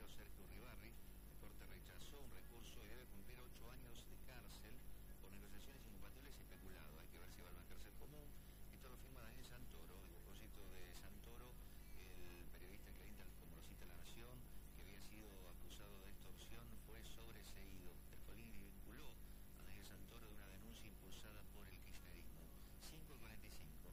Sergio Uribarri. La Corte rechazó un recurso y debe cumplir 8 años de cárcel por negociaciones incompatibles y peculado. Hay que ver si va a una cárcel común. Esto lo firma Daniel Santoro. Y a propósito de Santoro, el periodista Clarín, como lo cita La Nación, que había sido acusado de extorsión, fue sobreseído. El Colibri vinculó a Daniel Santoro de una denuncia impulsada por el kirchnerismo. 5:45.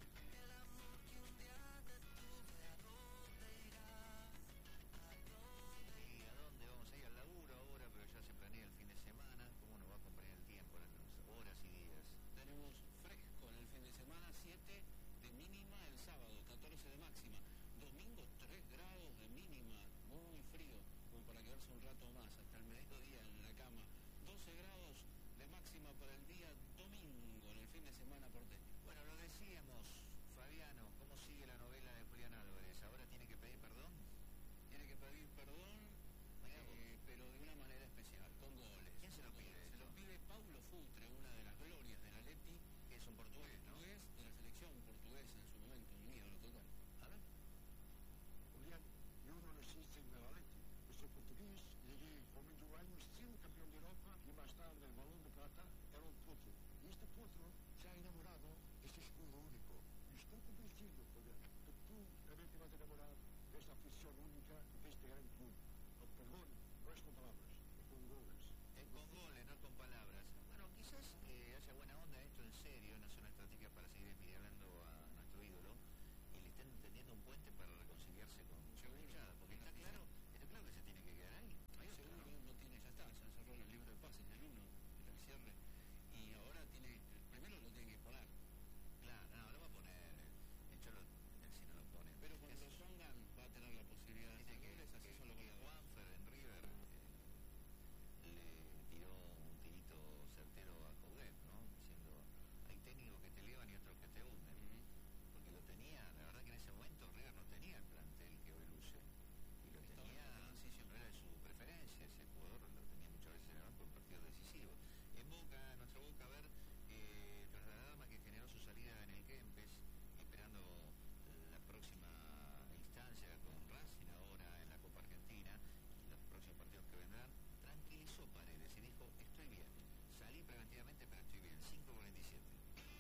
¿Y a dónde vamos a ir? Al laburo ahora, pero ya se planea el fin de semana. ¿Cómo nos va a acompañar el tiempo, las horas y días? Tenemos fresco en el fin de semana, 7 de mínima el sábado, 14 de máxima. Domingo 3 grados de mínima, muy frío, como para quedarse un rato más, hasta el mediodía en la cama. 12 grados de máxima para el día domingo, en el fin de semana porteño. Bueno, lo decíamos, Fabiano, ¿cómo sigue la novela de Julián Álvarez? ¿Ahora tiene que pedir perdón? Tiene que pedir perdón, pero de una manera especial, con goles. ¿Quién se lo pide? Se lo pide Paulo Futre, una de las glorias del Atleti, Que es un portugués, ¿no? portugués de la selección portuguesa en su momento, un ídolo total. A ver. Julián, yo no nací en el Atleti. Yo soy portugués, llegué con 21 años, siendo campeón de Europa y más tarde el Balón de Plata era un potro. Y este potro se ha enamorado de este escudo único. Y estoy convencido, Julián, que tú también te vas a enamorar de esta afición única de este gran club. Con perdón, no es con palabras, es con goles. Con goles, no con palabras. Bueno, quizás haya buena onda esto en serio, no es una estrategia para seguir envidiando a nuestro ídolo y le estén tendiendo un puente para reconciliarse con su hinchada, porque está claro que se tiene que quedar ahí. Ahí seguro no tiene, ya está, se encerró en el libro de pases, el 1, el cierre.